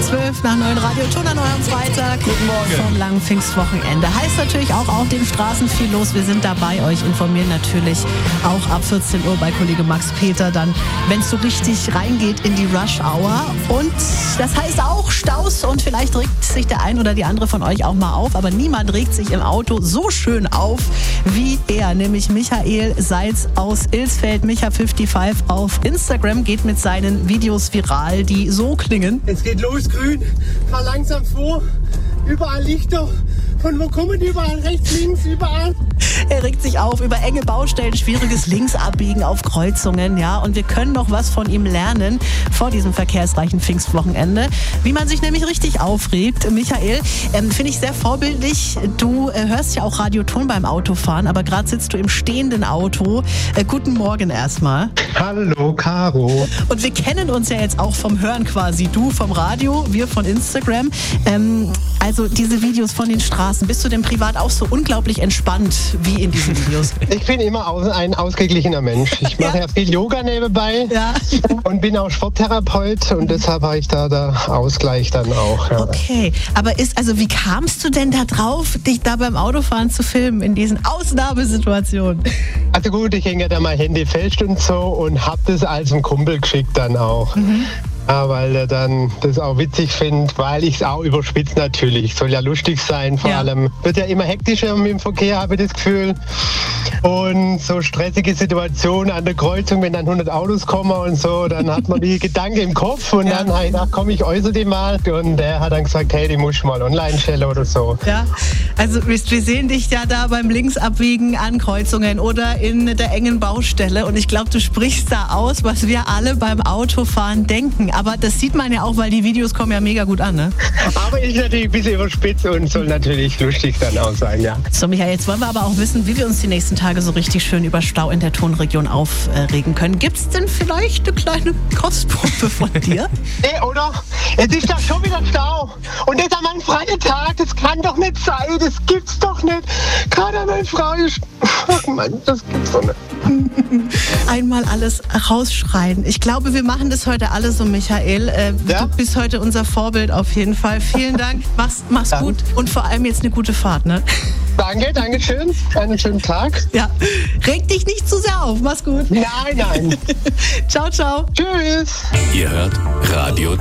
12 nach 9 Radio Ton an eurem Freitag. Guten Morgen. Vom langen Pfingstwochenende. Heißt natürlich auch auf den Straßen viel los. Wir sind dabei, euch informieren natürlich auch ab 14 Uhr bei Kollege Max Peter dann, wenn es so richtig reingeht in die Rush Hour. Und das heißt auch Staus und vielleicht regt sich der ein oder die andere von euch auch mal auf. Aber niemand regt sich im Auto so schön auf wie er, nämlich Michael Seitz aus Ilsfeld. Micha55 auf Instagram geht mit seinen Videos viral, die so klingen. Es geht los, grün, fahr langsam vor, überall Lichter. Von wo kommen die überall? Rechts, links, überall. Er regt sich auf über enge Baustellen, schwieriges Linksabbiegen auf Kreuzungen, ja. Und wir können noch was von ihm lernen vor diesem verkehrsreichen Pfingstwochenende. Wie man sich nämlich richtig aufregt. Michael, finde ich sehr vorbildlich. Du hörst ja auch Radio Ton beim Autofahren, aber gerade sitzt du im stehenden Auto. Guten Morgen erstmal. Hallo, Caro. Und wir kennen uns ja jetzt auch vom Hören quasi. Du vom Radio, wir von Instagram. Also diese Videos von den Straßen. Bist du denn privat auch so unglaublich entspannt wie in diesen Videos? Ich bin immer ein ausgeglichener Mensch. Ich mache ja viel Yoga nebenbei und bin auch Sporttherapeut und deshalb habe ich da Ausgleich dann auch. Ja. Okay, aber wie kamst du denn da drauf, dich da beim Autofahren zu filmen in diesen Ausnahmesituationen? Also gut, ich hänge ja da mein Handy fest und so und habe das als einen Kumpel geschickt dann auch. Ja, weil er dann das auch witzig findet, weil ich es auch überspitze natürlich. Soll ja lustig sein, vor allem. Wird ja immer hektischer im Verkehr, habe ich das Gefühl. Und so stressige Situationen an der Kreuzung, wenn dann 100 Autos kommen und so, dann hat man die Gedanken im Kopf und dann habe ich gedacht, komm, ich äußere die mal. Und der hat dann gesagt, hey, die musst du mal online stellen oder so. Ja, also wir sehen dich ja da beim Linksabbiegen an Kreuzungen oder in der engen Baustelle. Und ich glaube, du sprichst da aus, was wir alle beim Autofahren denken. Aber das sieht man ja auch, weil die Videos kommen ja mega gut an, ne? Aber ich natürlich ein bisschen überspitzt und soll natürlich lustig dann auch sein, ja. So, Michael, jetzt wollen wir aber auch wissen, wie wir uns die nächsten Tage so richtig schön über Stau in der Tonregion aufregen können. Gibt's denn vielleicht eine kleine Kostprobe von dir? Nee, oder? Es ist doch schon wieder Stau. Und das an meinem freien Tag, das kann doch nicht sein, das gibt's doch nicht. Gerade meine Frau ist... Ach Mann, das gibt's doch nicht. Einmal alles rausschreien. Ich glaube, wir machen das heute alle so, Michael. Du bist heute unser Vorbild auf jeden Fall. Vielen Dank. Mach's gut und vor allem jetzt eine gute Fahrt, ne? Danke schön. Einen schönen Tag. Ja, reg dich nicht zu sehr auf. Mach's gut. Nein. Ciao. Tschüss. Ihr hört Radio